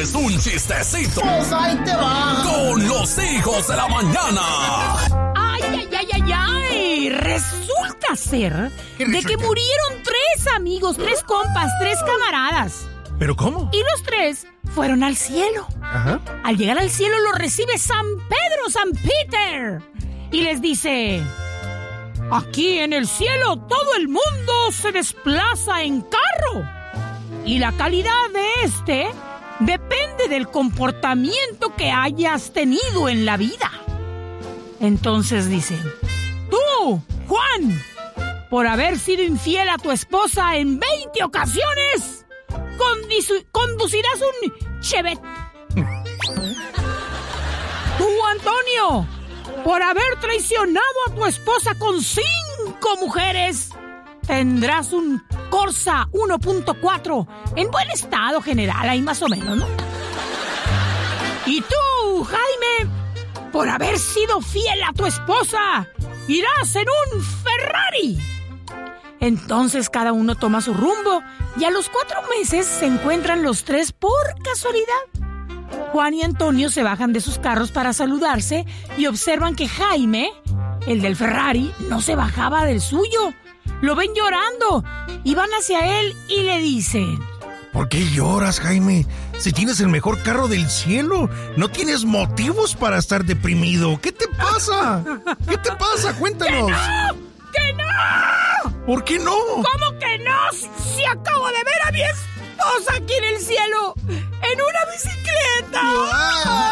quieres un chistecito? Pues ahí te va. Con los hijos de la mañana. ¡Ay! Resulta ser de que murieron 3 amigos, 3 compas, 3 camaradas. ¿Pero cómo? Y los 3 fueron al cielo. Ajá. Al llegar al cielo los recibe San Pedro, San Peter. Y les dice: aquí en el cielo todo el mundo se desplaza en carro. Y la calidad de este depende del comportamiento que hayas tenido en la vida. Entonces dicen: tú, Juan, por haber sido infiel a tu esposa en 20 ocasiones, conducirás un Chevette. Tú, Antonio, por haber traicionado a tu esposa con 5 mujeres, tendrás un Corsa 1.4 en buen estado general, ahí más o menos, ¿no? Y tú, Jaime, por haber sido fiel a tu esposa, irás en un Ferrari. Entonces cada uno toma su rumbo y a los 4 meses se encuentran los 3 por casualidad. Juan y Antonio se bajan de sus carros para saludarse y observan que Jaime, el del Ferrari, no se bajaba del suyo. Lo ven llorando y van hacia él y le dicen: ¿por qué lloras, Jaime? Si tienes el mejor carro del cielo, no tienes motivos para estar deprimido. ¿Qué te pasa? ¿Qué te pasa? Cuéntanos. ¡Que no! ¿Por qué no? ¿Cómo que no? Si acabo de ver a mi esposa aquí en el cielo, en una bicicleta.